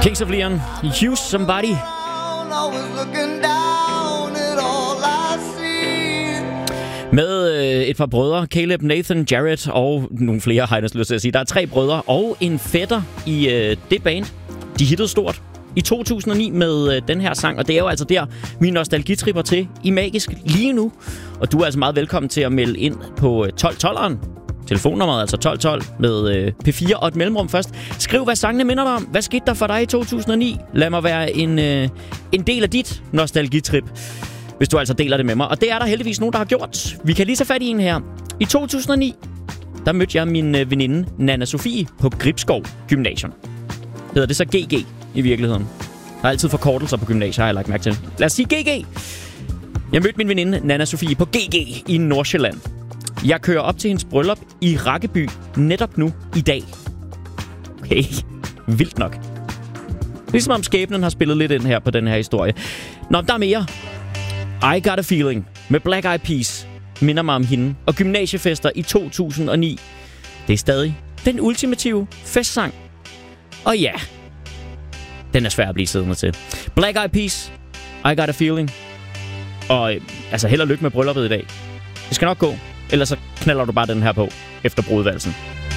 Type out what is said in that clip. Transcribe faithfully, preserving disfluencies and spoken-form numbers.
Kings of Leon, Use Somebody. Med øh, et par brødre, Caleb, Nathan, Jared og nogle flere, har jeg næsten lyst til at sige. Der er tre brødre og en fætter i øh, det band. De hittede stort i to tusind og ni med øh, den her sang, og det er jo altså der, min nostalgitripper til i Magisk lige nu. Og du er altså meget velkommen til at melde ind på øh, tolv tolveren. Telefonnummeret altså tolv tolv med øh, P fire og et mellemrum først. Skriv, hvad sangene minder dig om. Hvad skete der for dig i to tusind og ni? Lad mig være en, øh, en del af dit nostalgitrip, hvis du altså deler det med mig. Og det er der heldigvis nogen, der har gjort. Vi kan lige tage fat i en her. I to tusind og ni, der mødte jeg min øh, veninde Nana Sofie på Gribskov Gymnasium. Hedder det så G G i virkeligheden? Der er altid forkortelser på gymnasier, har jeg lagt mærke til. Lad os sige G G. Jeg mødte min veninde Nana Sofie på G G i Nordsjælland. Jeg kører op til hendes bryllup i Rakkeby netop nu i dag. Okay, vildt nok. Ligesom om skæbnen har spillet lidt ind her på den her historie. Nå, der er mere. I Got a Feeling med Black Eyed Peas minder mig om hende. Og gymnasiefester i to tusind og ni. Det er stadig den ultimative festsang. Og ja, den er svær at blive siddende til. Black Eyed Peas, I Got a Feeling. Og altså held og lykke med brylluppet i dag. Det skal nok gå. Ellers så knaller du bare den her på efter brudvalsen.